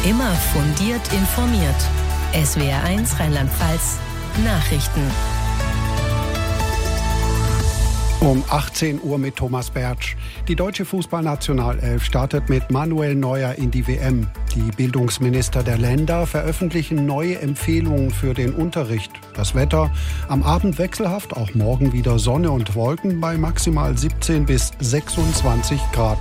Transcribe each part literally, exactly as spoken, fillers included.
Immer fundiert informiert. S W R eins Rheinland-Pfalz Nachrichten. Um achtzehn Uhr mit Thomas Bertsch. Die deutsche Fußballnationalelf startet mit Manuel Neuer in die W M. Die Bildungsminister der Länder veröffentlichen neue Empfehlungen für den Unterricht. Das Wetter: am Abend wechselhaft, auch morgen wieder Sonne und Wolken bei maximal siebzehn bis sechsundzwanzig Grad.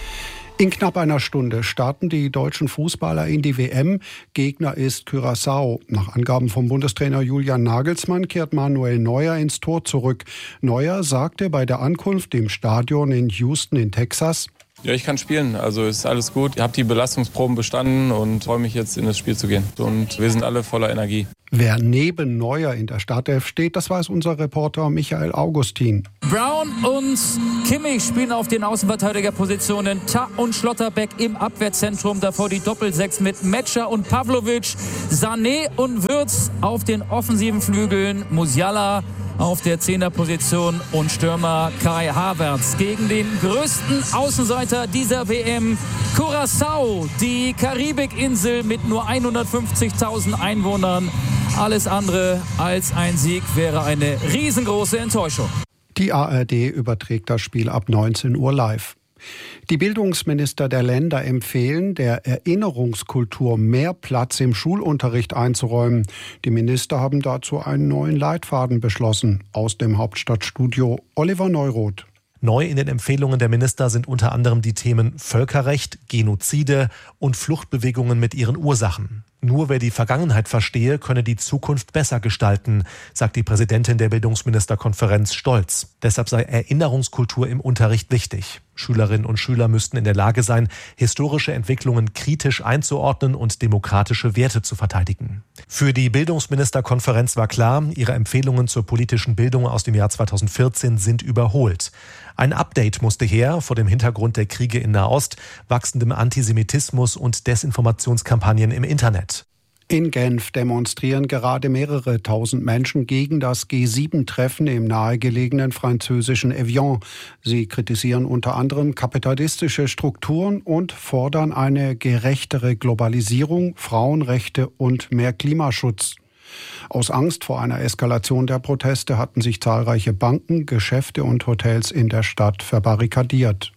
In knapp einer Stunde starten die deutschen Fußballer in die W M. Gegner ist Curaçao. Nach Angaben vom Bundestrainer Julian Nagelsmann kehrt Manuel Neuer ins Tor zurück. Neuer sagte bei der Ankunft im Stadion in Houston in Texas: Ja, ich kann spielen, also ist alles gut. Ich habe die Belastungsproben bestanden und freue mich jetzt in das Spiel zu gehen. Und wir sind alle voller Energie. Wer neben Neuer in der Startelf steht, das weiß unser Reporter Michael Augustin. Brown und Kimmich spielen auf den Außenverteidigerpositionen. Ta und Schlotterbeck im Abwehrzentrum. Davor die Doppelsechs mit Metscher und Pavlovic. Sané und Wirtz auf den offensiven Flügeln. Musiala auf der Zehnerposition und Stürmer Kai Havertz gegen den größten Außenseiter dieser W M, Curaçao, die Karibikinsel mit nur hundertfünfzigtausend Einwohnern. Alles andere als ein Sieg wäre eine riesengroße Enttäuschung. Die A R D überträgt das Spiel ab neunzehn Uhr live. Die Bildungsminister der Länder empfehlen, der Erinnerungskultur mehr Platz im Schulunterricht einzuräumen. Die Minister haben dazu einen neuen Leitfaden beschlossen. Aus dem Hauptstadtstudio Oliver Neuroth. Neu in den Empfehlungen der Minister sind unter anderem die Themen Völkerrecht, Genozide und Fluchtbewegungen mit ihren Ursachen. Nur wer die Vergangenheit verstehe, könne die Zukunft besser gestalten, sagt die Präsidentin der Bildungsministerkonferenz stolz. Deshalb sei Erinnerungskultur im Unterricht wichtig. Schülerinnen und Schüler müssten in der Lage sein, historische Entwicklungen kritisch einzuordnen und demokratische Werte zu verteidigen. Für die Bildungsministerkonferenz war klar, ihre Empfehlungen zur politischen Bildung aus dem Jahr zweitausendvierzehn sind überholt. Ein Update musste her vor dem Hintergrund der Kriege in Nahost, wachsendem Antisemitismus und Desinformationskampagnen im Internet. In Genf demonstrieren gerade mehrere tausend Menschen gegen das G sieben Treffen im nahegelegenen französischen Evian. Sie kritisieren unter anderem kapitalistische Strukturen und fordern eine gerechtere Globalisierung, Frauenrechte und mehr Klimaschutz. Aus Angst vor einer Eskalation der Proteste hatten sich zahlreiche Banken, Geschäfte und Hotels in der Stadt verbarrikadiert.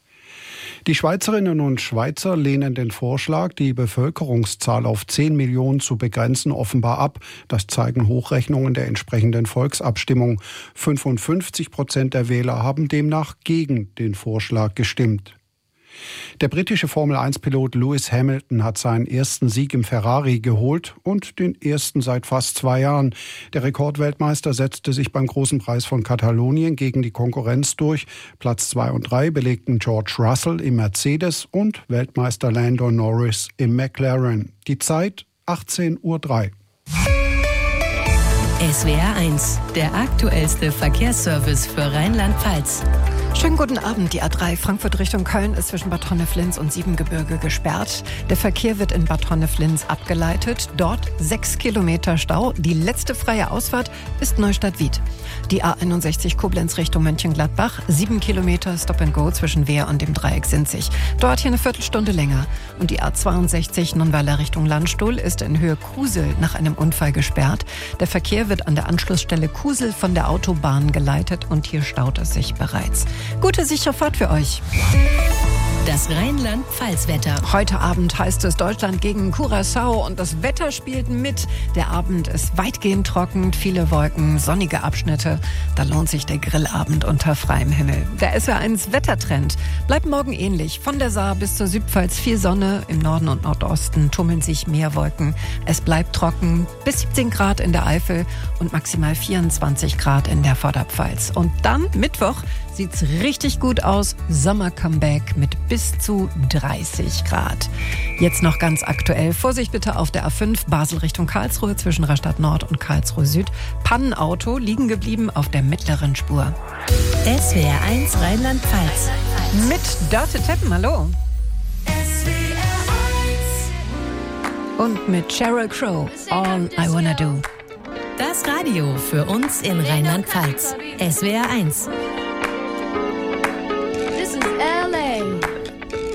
Die Schweizerinnen und Schweizer lehnen den Vorschlag, die Bevölkerungszahl auf zehn Millionen zu begrenzen, offenbar ab. Das zeigen Hochrechnungen der entsprechenden Volksabstimmung. fünfundfünfzig Prozent der Wähler haben demnach gegen den Vorschlag gestimmt. Der britische Formel eins Pilot Lewis Hamilton hat seinen ersten Sieg im Ferrari geholt und den ersten seit fast zwei Jahren. Der Rekordweltmeister setzte sich beim Großen Preis von Katalonien gegen die Konkurrenz durch. Platz zwei und drei belegten George Russell im Mercedes und Weltmeister Lando Norris im McLaren. Die Zeit achtzehn Uhr drei. S W R eins, der aktuellste Verkehrsservice für Rheinland-Pfalz. Schönen guten Abend. Die A drei Frankfurt Richtung Köln ist zwischen Bad Honnef-Linz und Siebengebirge gesperrt. Der Verkehr wird in Bad Honnef-Linz abgeleitet. Dort sechs Kilometer Stau. Die letzte freie Ausfahrt ist Neustadt-Wied. Die A einundsechzig Koblenz Richtung Mönchengladbach. Sieben Kilometer Stop and Go zwischen Wehr und dem Dreieck Sinzig. Dort hier eine Viertelstunde länger. Und die A zweiundsechzig Nonnweiler Richtung Landstuhl ist in Höhe Kusel nach einem Unfall gesperrt. Der Verkehr wird an der Anschlussstelle Kusel von der Autobahn geleitet und hier staut es sich bereits. Gute, sichere Fahrt für euch. Das Rheinland-Pfalz-Wetter. Heute Abend heißt es Deutschland gegen Curaçao und das Wetter spielt mit. Der Abend ist weitgehend trocken, viele Wolken, sonnige Abschnitte. Da lohnt sich der Grillabend unter freiem Himmel. Der S W R eins Wettertrend bleibt morgen ähnlich. Von der Saar bis zur Südpfalz viel Sonne. Im Norden und Nordosten tummeln sich mehr Wolken. Es bleibt trocken, bis siebzehn Grad in der Eifel und maximal vierundzwanzig Grad in der Vorderpfalz. Und dann Mittwoch sieht's richtig gut aus. Sommer-Comeback mit bis zu dreißig Grad. Jetzt noch ganz aktuell. Vorsicht bitte auf der A fünf Basel Richtung Karlsruhe zwischen Rastatt Nord und Karlsruhe Süd. Pannenauto liegen geblieben auf der mittleren Spur. S W R eins Rheinland-Pfalz. Mit Dörte Teppen, hallo. S W R eins. Und mit Sheryl Crow, All I Wanna Do. Das Radio für uns in Rheinland-Pfalz. S W R eins.